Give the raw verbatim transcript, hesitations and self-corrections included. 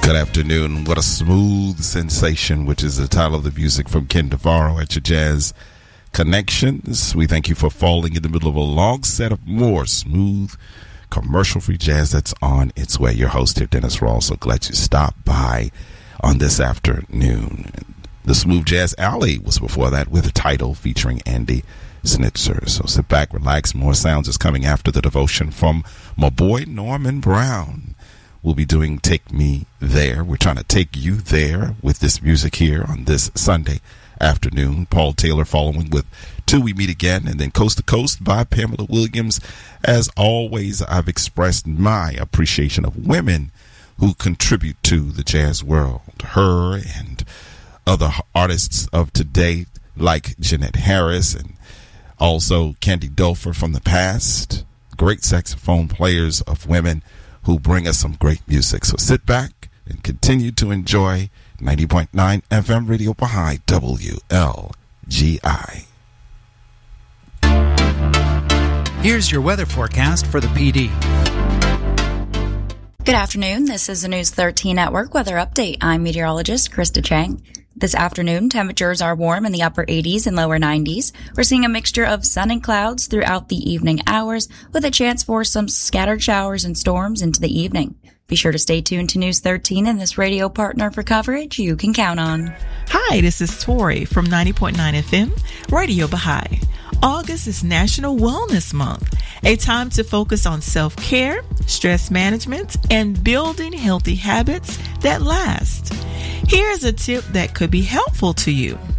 Good afternoon. What a smooth sensation, which is the title of the music from Ken Navarro at your Jazz Connections. We thank you for falling in the middle of a long set of more smooth, commercial-free jazz that's on its way. Your host here, Dennis Rawls. So glad you stopped by on this afternoon. The Smooth Jazz Alley was before that with a title featuring Andy Snitzer. So sit back, relax. More sounds is coming after the devotion from my boy Norman Brown. We'll be doing Take Me There. We're trying to take you there with this music here on this Sunday afternoon. Paul Taylor following with Till We Meet Again, and then Coast to Coast by Pamela Williams. As always, I've expressed my appreciation of women who contribute to the jazz world. Her and other artists of today like Jeanette Harris and also Candy Dulfer from the past. Great saxophone players of women who bring us some great music. So sit back and continue to enjoy ninety point nine F M Radio Baha'i W L G I. Here's your weather forecast for the P D. Good afternoon. This is the News thirteen Network weather update. I'm meteorologist Krista Chang. This afternoon, temperatures are warm in the upper eighties and lower nineties. We're seeing a mixture of sun and clouds throughout the evening hours with a chance for some scattered showers and storms into the evening. Be sure to stay tuned to News thirteen and this radio partner for coverage you can count on. Hi, this is Tori from ninety point nine F M, Radio Baha'i. August is National Wellness Month, a time to focus on self-care, stress management, and building healthy habits that last. Here's a tip that could be helpful to you.